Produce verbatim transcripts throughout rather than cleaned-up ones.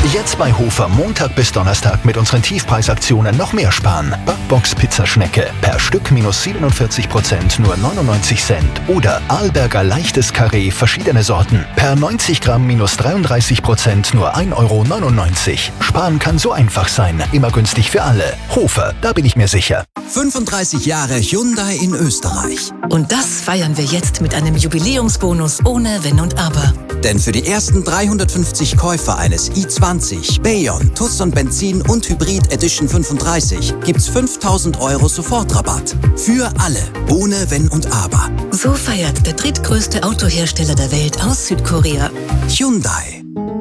Jetzt bei Hofer Montag bis Donnerstag mit unseren Tiefpreisaktionen noch mehr sparen. Backbox Pizzaschnecke per Stück minus siebenundvierzig Prozent nur neunundneunzig Cent. Oder Arlberger leichtes Karree verschiedene Sorten per neunzig Gramm minus dreiunddreißig Prozent nur ein Euro neunundneunzig. Sparen kann so einfach sein. Immer günstig für alle. Hofer, da bin ich mir sicher. fünfunddreißig Jahre Hyundai in Österreich. Und das feiern wir jetzt mit einem Jubiläumsbonus ohne Wenn und Aber. Denn für die ersten dreihundertfünfzig Käufer eines i zwanzig, Bayon, Tucson Benzin und Hybrid Edition fünfunddreißig gibt's fünftausend Euro Sofortrabatt. Für alle, ohne Wenn und Aber. So feiert der drittgrößte Autohersteller der Welt aus Südkorea. Hyundai.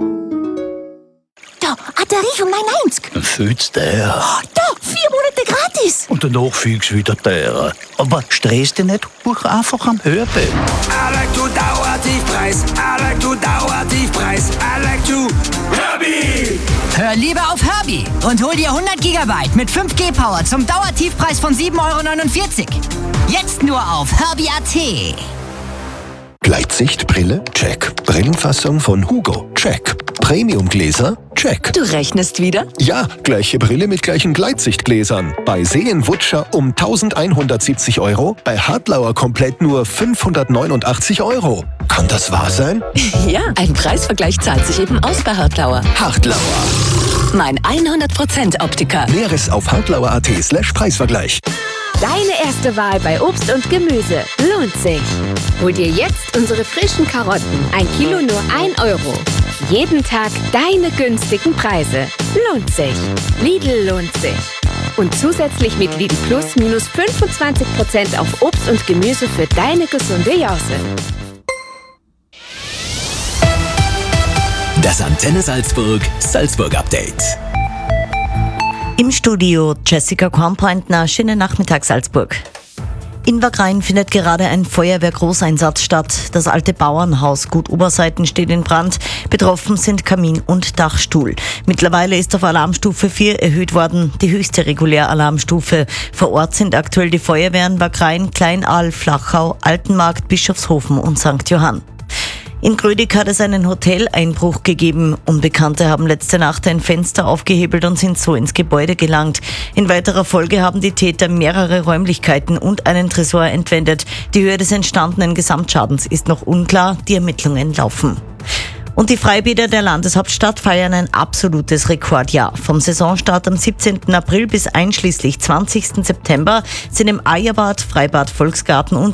Da, Batterie von neun neunzig. Fühlt's der. Da, vier Monate gratis. Und danach fühlst du wieder der. Aber stress dich nicht, buch einfach am Hörbild. I like to Dauertiefpreis. I like to Dauertiefpreis. I like to Herbie. Hör lieber auf Herbie und hol dir hundert Gigabyte mit fünf G Power zum Dauertiefpreis von sieben Euro neunundvierzig. Jetzt nur auf herbie punkt at. Gleitsichtbrille? Check. Brillenfassung von Hugo? Check. Premiumgläser? Check. Du rechnest wieder? Ja, gleiche Brille mit gleichen Gleitsichtgläsern. Bei Seenwutscher um eintausendeinhundertsiebzig Euro, bei Hartlauer komplett nur fünfhundertneunundachtzig Euro. Kann das wahr sein? Ja, ein Preisvergleich zahlt sich eben aus bei Hartlauer. Hartlauer. Mein hundert Prozent Optiker. Näheres auf hartlauer punkt at slash Preisvergleich. Deine erste Wahl bei Obst und Gemüse lohnt sich. Hol dir jetzt unsere frischen Karotten. Ein Kilo nur ein Euro. Jeden Tag deine günstigen Preise. Lohnt sich. Lidl lohnt sich. Und zusätzlich mit Lidl Plus minus fünfundzwanzig Prozent auf Obst und Gemüse für deine gesunde Jause. Das Antenne Salzburg Salzburg Update. Im Studio Jessica Kornpointner, schönen Nachmittag Salzburg. In Wagrain findet gerade ein Feuerwehrgroßeinsatz statt. Das alte Bauernhaus Gut Oberseiten steht in Brand. Betroffen sind Kamin und Dachstuhl. Mittlerweile ist auf Alarmstufe vier erhöht worden, die höchste Reguläralarmstufe. Vor Ort sind aktuell die Feuerwehren Wagrain, Kleinaal, Flachau, Altenmarkt, Bischofshofen und Sankt Johann. In Grödig hat es einen Hoteleinbruch gegeben. Unbekannte haben letzte Nacht ein Fenster aufgehebelt und sind so ins Gebäude gelangt. In weiterer Folge haben die Täter mehrere Räumlichkeiten und einen Tresor entwendet. Die Höhe des entstandenen Gesamtschadens ist noch unklar. Die Ermittlungen laufen. Und die Freibäder der Landeshauptstadt feiern ein absolutes Rekordjahr. Vom Saisonstart am siebzehnten April bis einschließlich zwanzigsten September sind im Eierbad, Freibad Volksgarten und